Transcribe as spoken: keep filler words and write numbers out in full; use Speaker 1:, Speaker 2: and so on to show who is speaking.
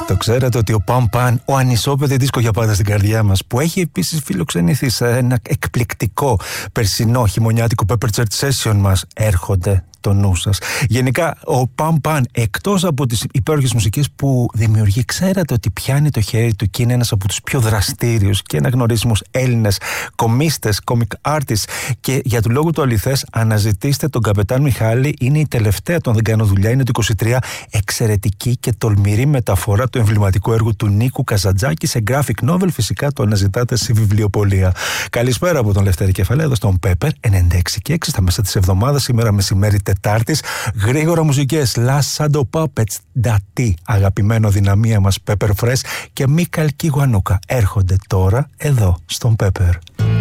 Speaker 1: Το ξέρατε ότι ο Παν Παν, ο ανισόπεδη δίσκο για πάντα στην καρδιά μας, που έχει επίσης φιλοξενηθεί σε ένα εκπληκτικό περσινό χειμωνιάτικο Pepper Church Session μας, έρχονται το νου σας. Γενικά, ο Παν Παν, εκτός από τις υπέροχες μουσικές που δημιουργεί, ξέρατε ότι πιάνει το χέρι του και είναι ένας από τους πιο δραστήριους και αναγνωρίσιμους Έλληνες κομίστες, comic artists. Και για του λόγου του αληθές, αναζητήστε τον Καπετάν Μιχάλη. Είναι η τελευταία, τον δεν κάνω δουλειά, είναι το είκοσι τρία. Εξαιρετική και τολμηρή μεταφορά του εμβληματικού έργου του Νίκου Καζαντζάκη σε graphic novel. Φυσικά το αναζητάτε στη βιβλιοπωλεία. Καλησπέρα από τον Λευτέρη Κεφαλέα, εδώ στον Pepper ενενήντα έξι και έξι, στα μέσα της εβδομάδας, σήμερα μεσημέρι Τετάρτης. Γρήγορα μουσικές, Last Shadow Puppets, Ντατί, αγαπημένο δυναμία μας Pepper Fresh και Μίκαλ Κιγουανούκα έρχονται τώρα εδώ στον Pepper.